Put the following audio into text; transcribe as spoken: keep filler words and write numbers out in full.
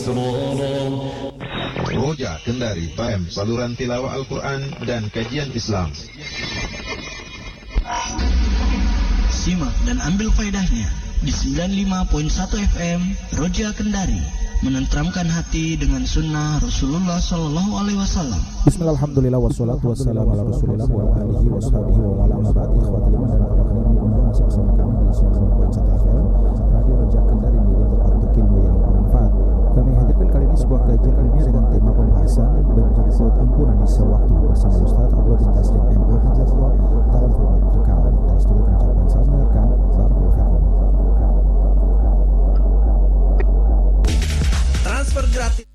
Roja Kendari F M, saluran tilawah Al-Quran dan kajian Islam. Simak dan ambil faedahnya di sembilan puluh lima koma satu F M Roja Kendari, menenteramkan hati dengan sunnah Rasulullah Sallallahu Alaihi Wasallam. Bismillahirrahmanirrahim. Wassalatu wassalamu ala Rasulillah wa alihi washabihi wa ala ma ba'd.